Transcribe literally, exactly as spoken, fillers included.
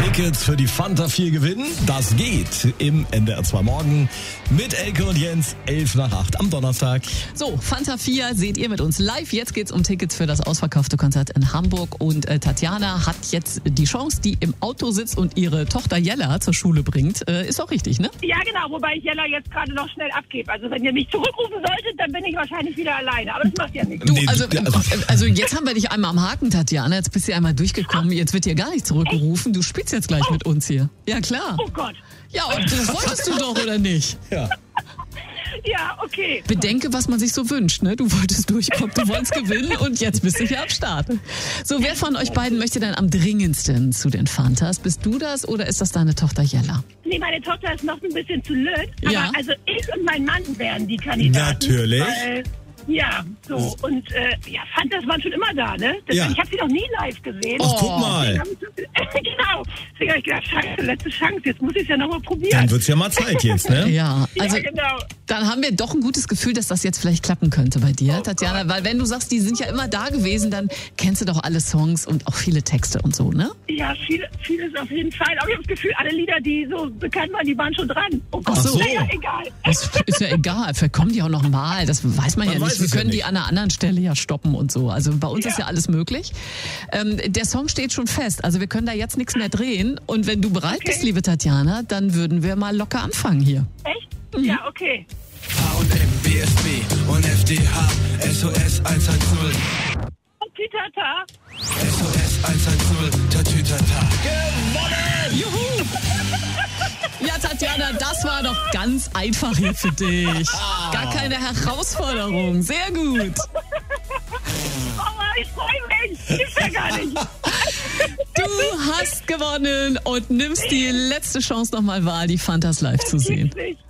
Tickets für die Fanta vier gewinnen? Das geht im N D R zwei Morgen mit Elke und Jens, elf nach acht am Donnerstag. So, Fanta vier seht ihr mit uns live. Jetzt geht's um Tickets für das ausverkaufte Konzert in Hamburg. Und äh, Tatjana hat jetzt die Chance, die im Auto sitzt und ihre Tochter Jella zur Schule bringt. Äh, ist auch richtig, ne? Ja, genau, wobei ich Jella jetzt gerade noch schnell abgebe. Also wenn ihr mich zurückrufen solltet, dann bin ich wahrscheinlich wieder alleine. Aber das macht ja nichts. Du, Nee, also, du- also- also jetzt haben wir dich einmal am Haken, Tatjana. Jetzt bist du einmal durchgekommen. Jetzt wird dir gar nicht zurückgerufen. Du spielst jetzt gleich mit uns hier. Ja, klar. Oh Gott. Ja, und das wolltest du doch, oder nicht? Ja. Ja, okay. Bedenke, was man sich so wünscht, ne? Du wolltest durchkommen, du wolltest gewinnen und jetzt bist du hier am Start. So, wer von euch beiden möchte denn am dringendsten zu den Fantas? Bist du das oder ist das deine Tochter Jella? Nee, meine Tochter ist noch ein bisschen zu blöd. Aber Ja. also ich und mein Mann wären die Kandidaten. Natürlich. Weil, ja, so. Und äh, ja, Fantas waren schon immer da, ne? Deswegen, Ja. Ich habe sie noch nie live gesehen. Ach, guck mal. Genau. Deswegen habe ich gedacht, scheiße, letzte Chance. Jetzt muss ich es ja nochmal probieren. Dann wird's ja mal Zeit jetzt, ne? Ja, also ja, genau. dann haben wir doch ein gutes Gefühl, dass das jetzt vielleicht klappen könnte bei dir, Tatjana. Weil wenn du sagst, die sind ja immer da gewesen, dann kennst du doch alle Songs und auch viele Texte und so, ne? Ja, viel, vieles auf jeden Fall. Aber ich habe das Gefühl, alle Lieder, die so bekannt waren, die waren schon dran. Oh Gott, Ach so. naja, egal. Das ist ja egal, vielleicht kommen die auch noch mal. Das weiß man, Man ja weiß nicht. Wir es ja können die nicht. an einer anderen Stelle ja stoppen und so. Also bei uns Ja. ist ja alles möglich. Ähm, der Song steht schon fest. Also wir können da jetzt nichts mehr drehen. Und wenn du bereit Okay. bist, liebe Tatjana, dann würden wir mal locker anfangen hier. Echt? Mhm. Ja, okay. H und M, B S B und F D H, S O S eins eins null, Und Titata. S O S eins eins null, Tatütata. Juhu! Ja, Tatjana, das war doch ganz einfach hier für dich. Gar keine Herausforderung. Sehr gut. Oh, ich freue mich. Gibt's ja gar nicht. Du hast gewonnen und nimmst die letzte Chance nochmal wahr, die Fantas live zu sehen. Gibt's nicht.